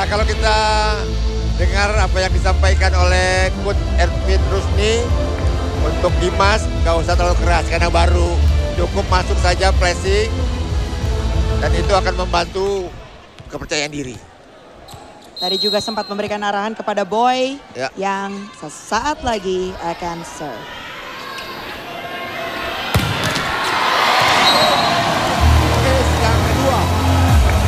kalau kita dengar apa yang disampaikan oleh Coach Erwin Rusni, untuk Dimas nggak usah terlalu keras karena baru, cukup masuk saja pressing dan itu akan membantu kepercayaan diri. Tadi juga sempat memberikan arahan kepada Boy Ya. yang sesaat lagi akan serve.